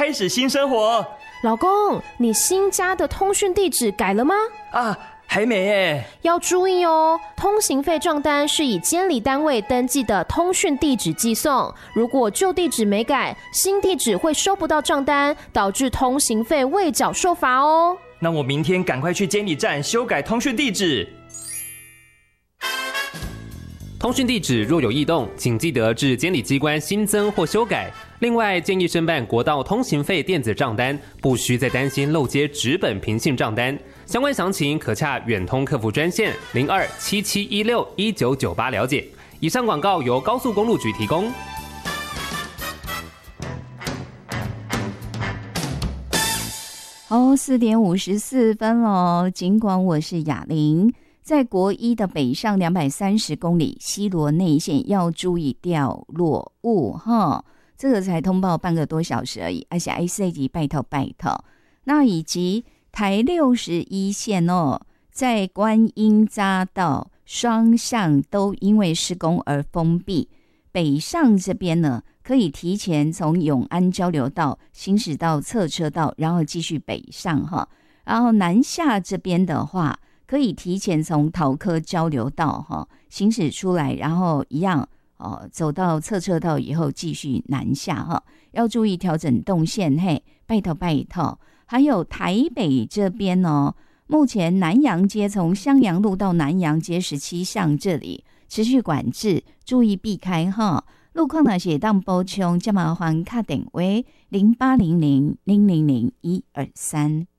开始新生活。 老公，你新家的通讯地址改了吗？ 啊，还没耶。 要注意哦，通行费账单是以监理单位登记的通讯地址寄送，如果旧地址没改，新地址会收不到账单，导致通行费未缴受罚哦。 那我明天赶快去监理站修改通讯地址。 通讯地址若有异动，请记得至监理机关新增或修改。另外，建议申办国道通行费电子账单，不需再担心漏接纸本平信账单。相关详情可洽远通客服专线0277161998了解。以上广告由高速公路局提供。 4点54分了。尽管我是雅玲，在国一的北上230公里西螺内线要注意掉落物哈，这个才通报半个多小时而已，而且 IC 级拜托。那以及台61线在观音匝道双向都因为施工而封闭，北上这边呢，可以提前从永安交流道行驶到侧车道，然后继续北上哈。然后南下这边的话，可以提前从桃科交流道行驶出来，然后一样走到侧车道以后继续南下要注意调整动线嘿，拜托。还有台北这边目前南阳街从襄阳路到南阳街17巷这里持续管制，注意避开路况那些当补充，就麻烦打电话0800000123。